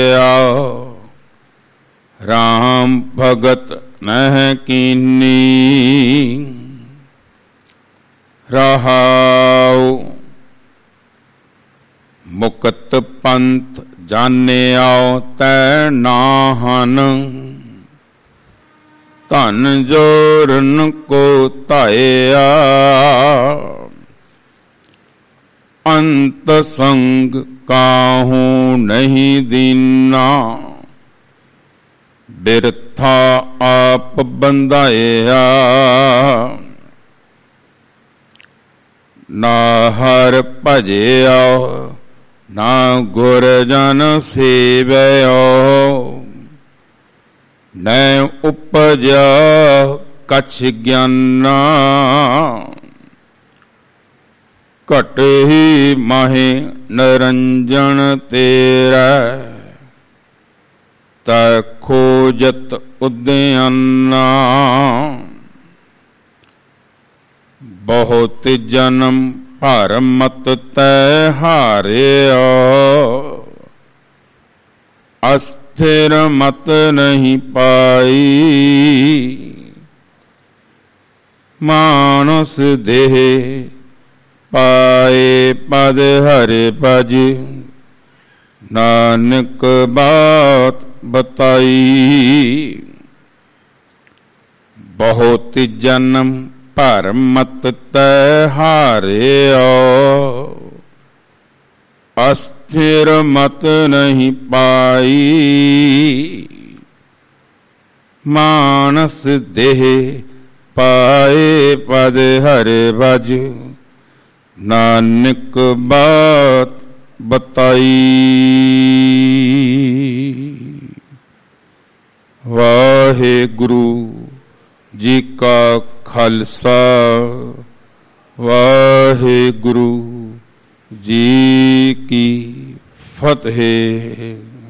राम भगत नह कीनी। रहाउ मुकत पंथ जानियाओ तै नाहन। धन जोरन को धाया अंत संग काहू नहीं दीना। बिरथा आप बंधाया ना हर भजिया ना गुर जन सेवयो। न उपजा कछ ज्ञाना घट ही माहे निरंजन तेरा। तै खोजत उद्याना बहुत जन्म भर मत तै हारिया। अस्थिर मत नहीं पाई मानस देह। पाए पद हरि भज नानक बात बताई। बहुत जन्म भर मत तै हारिया। अस्थिर मत नहीं पाई मानस देह। पाए पद हरि भज नानक बात बताई। वाहिगुरु जी का खालसा वाहिगुरु जी की फतेह।